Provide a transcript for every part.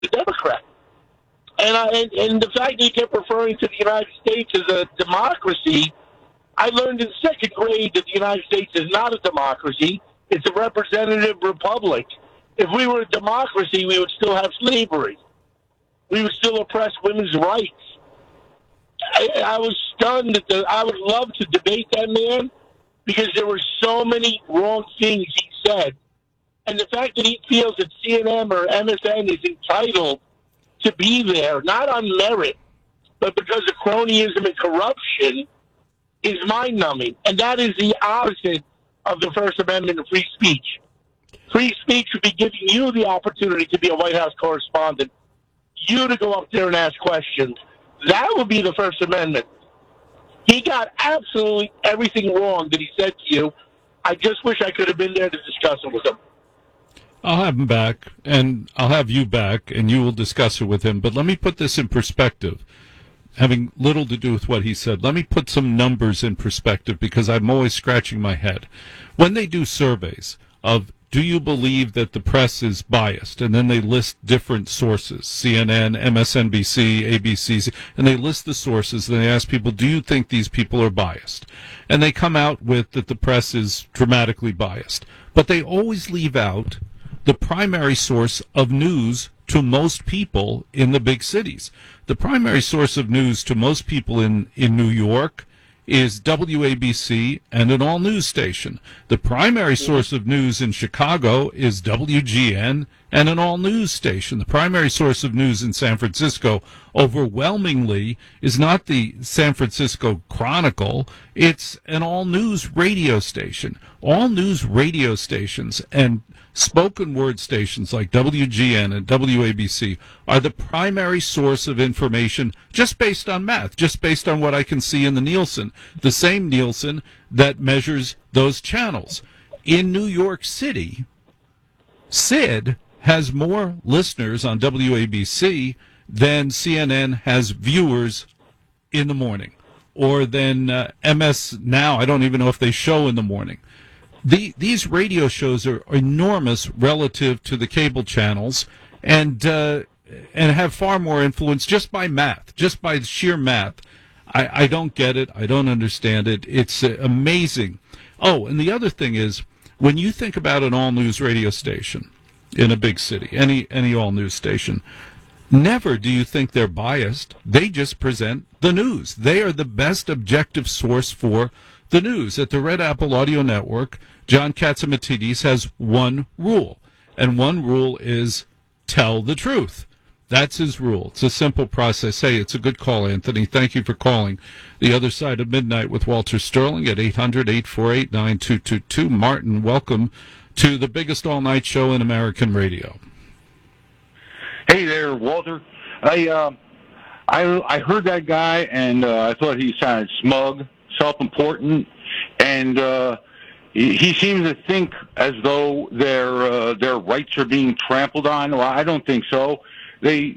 the Democrat. And the fact that he kept referring to the United States as a democracy, I learned in second grade that the United States is not a democracy. It's a representative republic. If we were a democracy, we would still have slavery. We would still oppress women's rights. I was stunned I would love to debate that man because there were so many wrong things he said. And the fact that he feels that CNN or MSN is entitled to be there, not on merit, but because of cronyism and corruption, is mind-numbing. And that is the opposite of the First Amendment of free speech. Free speech would be giving you the opportunity to be a White House correspondent, you to go up there and ask questions. That would be the First Amendment. He got absolutely everything wrong that he said to you. I just wish I could have been there to discuss it with him. I'll have him back, and I'll have you back, and you will discuss it with him. But let me put this in perspective, having little to do with what he said. Let me put some numbers in perspective, because I'm always scratching my head. When they do surveys of, do you believe that the press is biased? And then they list different sources, CNN, MSNBC, ABC, and they list the sources, and they ask people, do you think these people are biased? And they come out with that the press is dramatically biased. But they always leave out the primary source of news to most people in the big cities. The primary source of news to most people in New York is WABC and an all-news station. The primary source of news in Chicago is WGN and an all-news station. The primary source of news in San Francisco, overwhelmingly, is not the San Francisco Chronicle. It's an all-news radio station. All-news radio stations and spoken word stations like WGN and WABC are the primary source of information just based on math, just based on what I can see in the Nielsen, the same Nielsen that measures those channels. In New York City, Sid has more listeners on WABC than CNN has viewers in the morning, or than MS Now. I don't even know if they show in the morning. These radio shows are enormous relative to the cable channels, and have far more influence just by math, just by sheer math. I don't get it. I don't understand it. It's amazing. Oh, and the other thing is, when you think about an all-news radio station in a big city, any all-news station, never do you think they're biased. They just present the news. They are the best objective source for the news. At the Red Apple Audio Network, John Catsimatidis has one rule, and one rule is tell the truth. That's his rule. It's a simple process. Hey, it's a good call, Anthony. Thank you for calling. The Other Side of Midnight with Walter Sterling at 800-848-9222. Martin, welcome to the biggest all-night show in American radio. Hey there, Walter. I heard that guy, and I thought he sounded smug, self-important, and he seems to think as though their rights are being trampled on. Well, I don't think so. They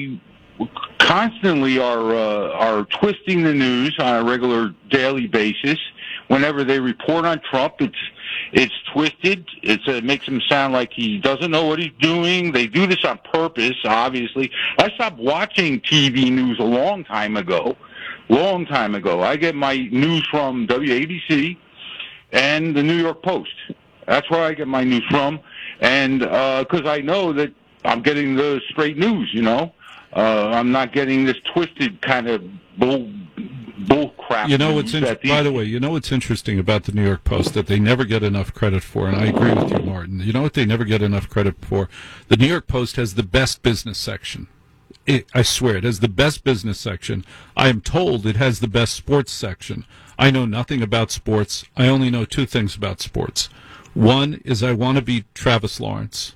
constantly are twisting the news on a regular daily basis. Whenever they report on Trump, it's twisted. It makes him sound like he doesn't know what he's doing. They do this on purpose, obviously. I stopped watching TV news a long time ago. I get my news from WABC and the New York Post. That's where I get my news from, and because I know that I'm getting the straight news, I'm not getting this twisted kind of bull crap. By the way, what's interesting about the New York Post that they never get enough credit for, and I agree with you, Martin. You know what they never get enough credit for? The New York Post has the best business section. I swear, it has the best business section. I am told it has the best sports section. I know nothing about sports. I only know two things about sports. One is I want to be Trevor Lawrence.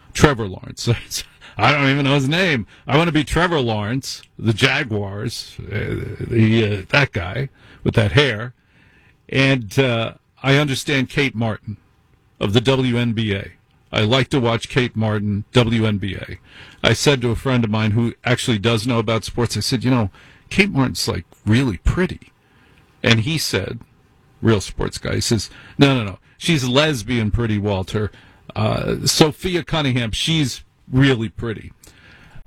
I don't even know his name. I want to be Trevor Lawrence, the Jaguars, that guy with that hair. And I understand Kate Martin of the WNBA. I like to watch Kate Martin, WNBA. I said to a friend of mine who actually does know about sports, I said, Kate Martin's like really pretty. And he said, real sports guy, he says, no. She's lesbian pretty, Walter. Sophia Cunningham, she's really pretty.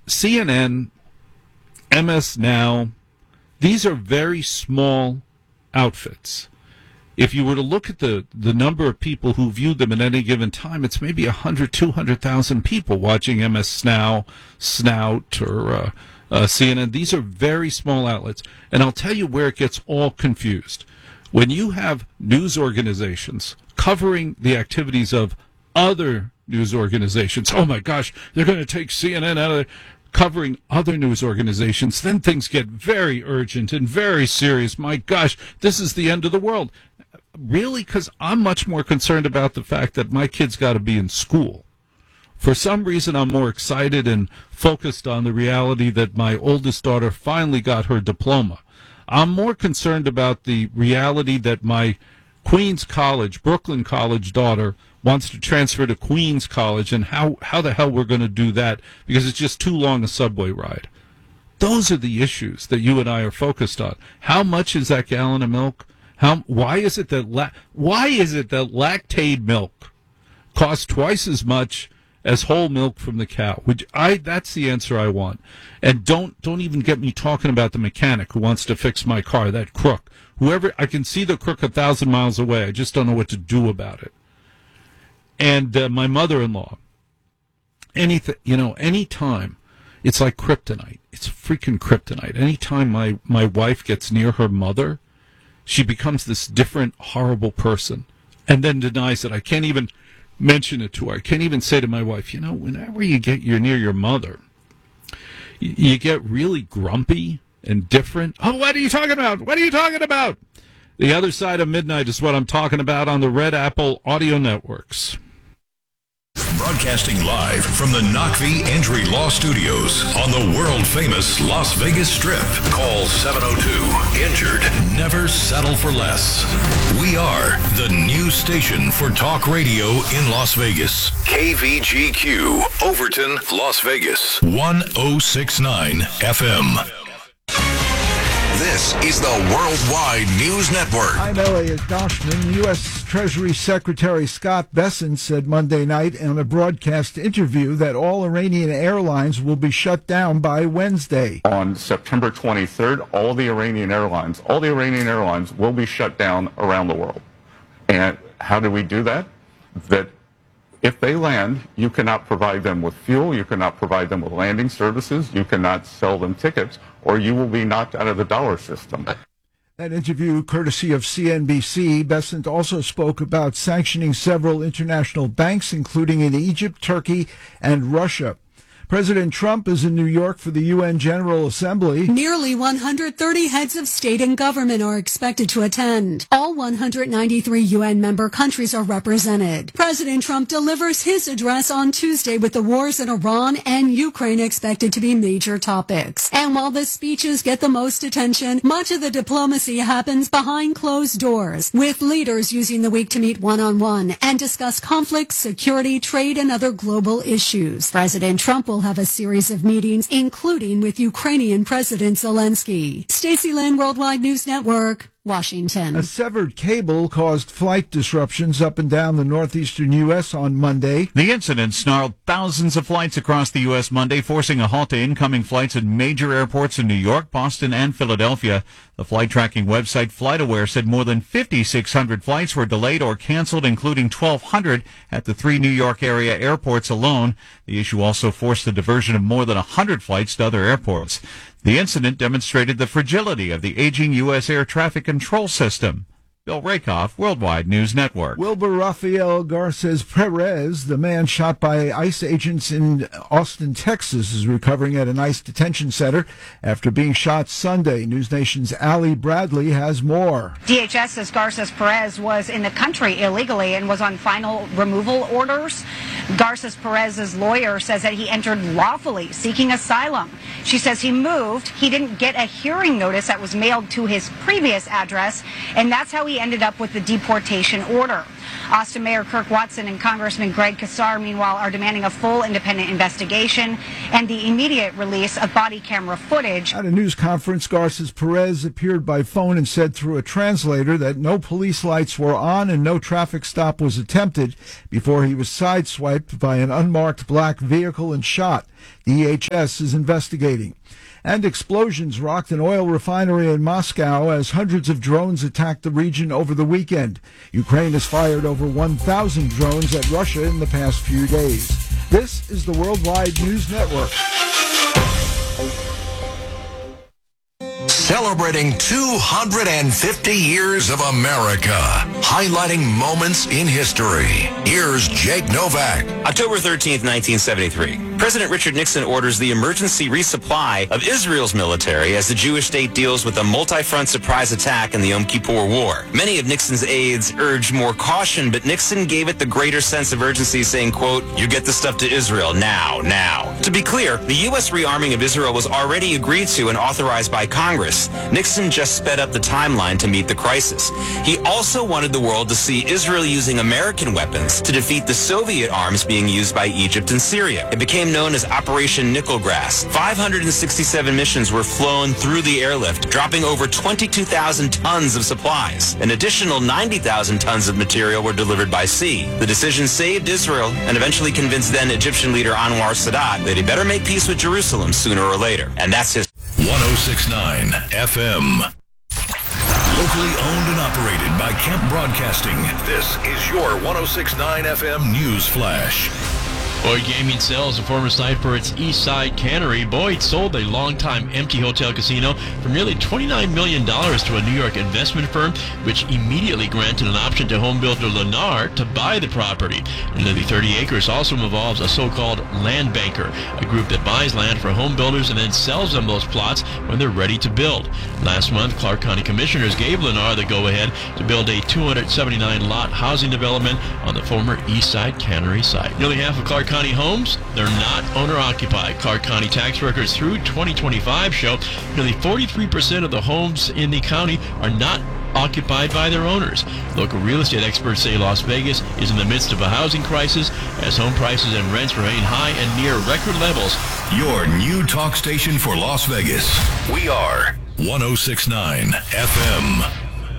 CNN, MS Now, these are very small outfits. If you were to look at the number of people who view them at any given time, it's maybe 100, 200,000 people watching MS Now, Snout, or CNN. These are very small outlets. And I'll tell you where it gets all confused. When you have news organizations covering the activities of other news organizations, oh my gosh, they're going to take CNN out of there, covering other news organizations, then things get very urgent and very serious. My gosh, this is the end of the world. Really? Because I'm much more concerned about the fact that my kid's got to be in school. For some reason, I'm more excited and focused on the reality that my oldest daughter finally got her diploma. I'm more concerned about the reality that my Queens College, Brooklyn College daughter wants to transfer to Queens College, and how the hell we're going to do that because it's just too long a subway ride. Those are the issues that you and I are focused on. How much is that gallon of milk? Why is it that Lactaid milk costs twice as much as whole milk from the cow? That's the answer I want. And don't even get me talking about the mechanic who wants to fix my car, that crook. Whoever, I can see the crook 1,000 miles away. I just don't know what to do about it. And my mother-in-law, anytime, it's like kryptonite. It's freaking kryptonite. Anytime my wife gets near her mother, she becomes this different, horrible person, and then denies it. I can't even mention it to her. I can't even say to my wife, whenever you're near your mother, you get really grumpy and different. Oh, what are you talking about? What are you talking about? The Other Side of Midnight is what I'm talking about on the Red Apple Audio Networks. Broadcasting live from the Knockvie Injury Law Studios on the world-famous Las Vegas Strip. Call 702-INJURED. Never settle for less. We are the new station for talk radio in Las Vegas. KVGQ, Overton, Las Vegas. 1069 FM. This is the Worldwide News Network. I'm Elliot Doshman. U.S. Treasury Secretary Scott Bessent said Monday night in a broadcast interview that all Iranian airlines will be shut down by Wednesday. On September 23rd, all the Iranian airlines will be shut down around the world. And how do we do that? That if they land, you cannot provide them with fuel, you cannot provide them with landing services, you cannot sell them tickets, or you will be knocked out of the dollar system. That interview, courtesy of CNBC, Bessent also spoke about sanctioning several international banks, including in Egypt, Turkey, and Russia. President Trump is in New York for the UN General Assembly. Nearly 130 heads of state and government are expected to attend. All 193 UN member countries are represented. President Trump delivers his address on Tuesday with the wars in Iran and Ukraine expected to be major topics. And while the speeches get the most attention, much of the diplomacy happens behind closed doors, with leaders using the week to meet one-on-one and discuss conflicts, security, trade, and other global issues. President Trump will have a series of meetings, including with Ukrainian President Zelensky. Stacey Lynn, Worldwide News Network, Washington. A severed cable caused flight disruptions up and down the northeastern U.S. on Monday. The incident snarled thousands of flights across the U.S. Monday, forcing a halt to incoming flights at major airports in New York, Boston, and Philadelphia. The flight tracking website FlightAware said more than 5,600 flights were delayed or canceled, including 1,200 at the 3 New York area airports alone. The issue also forced the diversion of more than 100 flights to other airports. The incident demonstrated the fragility of the aging U.S. air traffic control system. Bill Rakoff, Worldwide News Network. Wilbur Rafael Garces Perez, the man shot by ICE agents in Austin, Texas, is recovering at an ICE detention center after being shot Sunday. News Nation's Ali Bradley has more. DHS says Garces Perez was in the country illegally and was on final removal orders. Garces Perez's lawyer says that he entered lawfully, seeking asylum. She says he moved. He didn't get a hearing notice that was mailed to his previous address, and that's how he ended up with the deportation order. Austin Mayor Kirk Watson and Congressman Greg Casar, meanwhile, are demanding a full independent investigation and the immediate release of body camera footage. At a news conference, Garces Perez appeared by phone and said through a translator that no police lights were on and no traffic stop was attempted before he was sideswiped by an unmarked black vehicle and shot. The EHS is investigating. And explosions rocked an oil refinery in Moscow as hundreds of drones attacked the region over the weekend. Ukraine has fired over 1,000 drones at Russia in the past few days. This is the Worldwide News Network. Celebrating 250 years of America, highlighting moments in history. Here's Jake Novak. October 13th, 1973. President Richard Nixon orders the emergency resupply of Israel's military as the Jewish state deals with a multi-front surprise attack in the Yom Kippur War. Many of Nixon's aides urged more caution, but Nixon gave it the greater sense of urgency, saying, quote, "You get the stuff to Israel now, now." To be clear, the U.S. rearming of Israel was already agreed to and authorized by Congress. Nixon just sped up the timeline to meet the crisis. He also wanted the world to see Israel using American weapons to defeat the Soviet arms being used by Egypt and Syria. It became known as Operation Nickelgrass. 567 missions were flown through the airlift, dropping over 22,000 tons of supplies. An additional 90,000 tons of material were delivered by sea. The decision saved Israel and eventually convinced then Egyptian leader Anwar Sadat that he better make peace with Jerusalem sooner or later. And that's his 106.9 FM. Locally owned and operated by Kemp Broadcasting. This is your 106.9 FM News Flash. Boyd Gaming sells a former site for its East Side Cannery. Boyd sold a longtime empty hotel casino for nearly $29 million to a New York investment firm, which immediately granted an option to home builder Lennar to buy the property. Nearly 30 acres also involves a so-called land banker, a group that buys land for home builders and then sells them those plots when they're ready to build. Last month, Clark County commissioners gave Lennar the go-ahead to build a 279-lot housing development on the former East Side Cannery site. Nearly half of Clark County homes, they're not owner-occupied. Clark County tax records through 2025 show nearly 43% of the homes in the county are not occupied by their owners. Local real estate experts say Las Vegas is in the midst of a housing crisis as home prices and rents remain high and near record levels. Your new talk station for Las Vegas. We are 106.9 FM.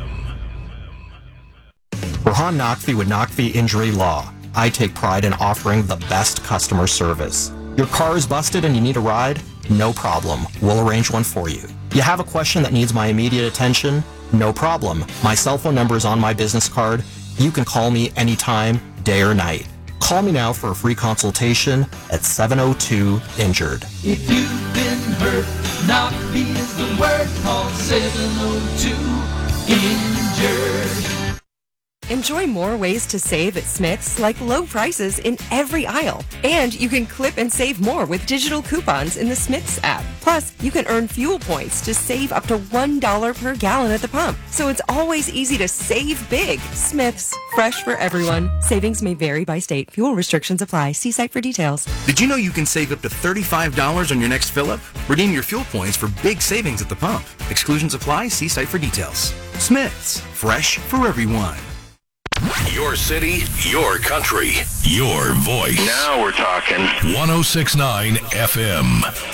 Rohan Naqvi with Naqvi Injury Law. I take pride in offering the best customer service. Your car is busted and you need a ride? No problem. We'll arrange one for you. You have a question that needs my immediate attention? No problem. My cell phone number is on my business card. You can call me anytime, day or night. Call me now for a free consultation at 702-INJURED. If you've been hurt, Naqvi is the word. Call 702-INJURED. Enjoy more ways to save at Smith's, like low prices in every aisle. And you can clip and save more with digital coupons in the Smith's app. Plus, you can earn fuel points to save up to $1 per gallon at the pump. So it's always easy to save big. Smith's, fresh for everyone. Savings may vary by state. Fuel restrictions apply. See site for details. Did you know you can save up to $35 on your next fill-up? Redeem your fuel points for big savings at the pump. Exclusions apply. See site for details. Smith's, fresh for everyone. Your city, your country, your voice. Now we're talking. 106.9 FM.